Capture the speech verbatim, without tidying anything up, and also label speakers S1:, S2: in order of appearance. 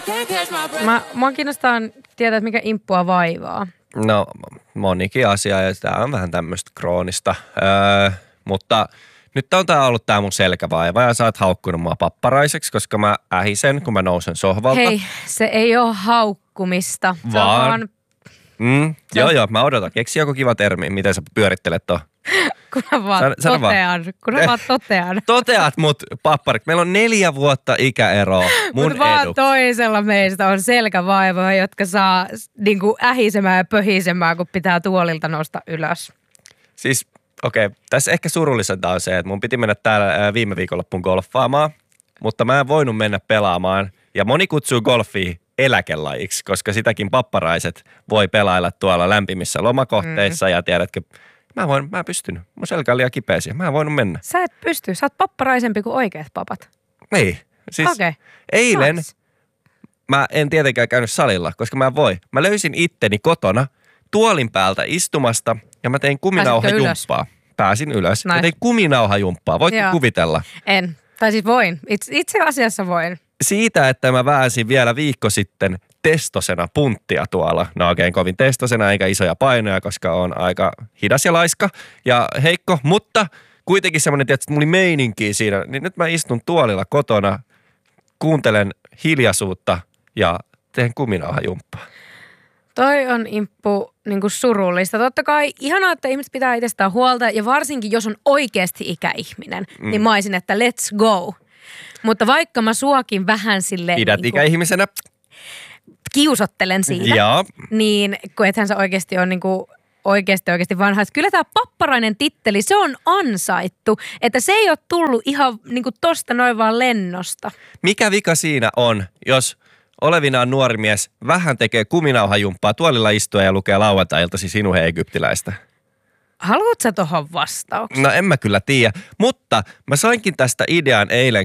S1: Mä, mua kiinnostaa tietää, että mikä imppua vaivaa.
S2: No monikin asia ja tää on vähän tämmöistä kroonista, öö, mutta nyt on tää ollut tää mun selkävaiva ja sä oot haukkunut mua papparaiseksi, koska mä ähisen, kun mä nousen sohvalta.
S1: Hei, se ei oo haukkumista. Se
S2: Vaan.
S1: on vaan...
S2: Mm, joo joo, mä odotan. Keksi joku kiva termi, miten sä pyörittelet tuon.
S1: Kun mä vaan
S2: Sano, sano
S1: totean.
S2: vaan.
S1: Kun mä vaan totean.
S2: Toteat mut papparik. Meillä on neljä vuotta ikäeroa mun
S1: Mutta vaan
S2: edu.
S1: toisella meistä on selkävaivoja, jotka saa niinku ähisemään ja pöhisemään, kun pitää tuolilta nousta ylös.
S2: Siis okei, okay, tässä ehkä surullisinta on se, että mun piti mennä täällä viime viikonloppuun golfaamaan, mutta mä en voinut mennä pelaamaan. Ja moni kutsuu golfia eläkelajiksi, koska sitäkin papparaiset voi pelailla tuolla lämpimissä lomakohteissa. Mm. Ja tiedätkö, mä, voin, mä en pystynyt. Mun selkä oli liian kipeäsi. Mä en voinut mennä.
S1: Sä et pysty. Sä oot papparaisempi kuin oikeat papat.
S2: Ei. Siis
S1: okay.
S2: eilen
S1: nice.
S2: Mä en tietenkään käynyt salilla, koska mä en voi. Mä löysin itteni kotona tuolin päältä istumasta ja mä tein kuminauhajumppaa. Pääsin ylös. Nice. Mä tein kuminauhajumppaa. Voitko Joo. kuvitella?
S1: En. Tai siis voin. Itse, itse asiassa voin.
S2: Siitä, että mä väänsin vielä viikko sitten testosena punttia tuolla. No oikein kovin testosena eikä isoja painoja, koska on aika hidas ja laiska ja heikko. Mutta kuitenkin semmoinen, että mulla oli meininkiä siinä. Niin nyt mä istun tuolilla kotona, kuuntelen hiljaisuutta ja teen kuminauhajumppaa.
S1: Toi on imppu niinku surullista. Totta kai ihanaa, että ihmiset pitää itsestään huolta ja varsinkin jos on oikeasti ikäihminen, mm. niin mä olisin, että let's go. Mutta vaikka mä suokin vähän silleen...
S2: Pidät
S1: niin
S2: ikäihmisenä.
S1: Kiusottelen siitä.
S2: Joo.
S1: Niin, kun ethän se oikeasti on niinku oikeasti oikeasti vanha. Että kyllä tämä papparainen titteli, se on ansaittu. Että se ei ole tullut ihan niinku tosta noin vaan lennosta.
S2: Mikä vika siinä on, jos olevinaan nuori mies vähän tekee kuminauhajumppaa tuolilla istua ja lukee lauantai-iltasi Sinuhe egyptiläistä?
S1: Haluatko sä tohon vastauksen?
S2: No en mä kyllä tiedä, mutta mä sainkin tästä idean eilen,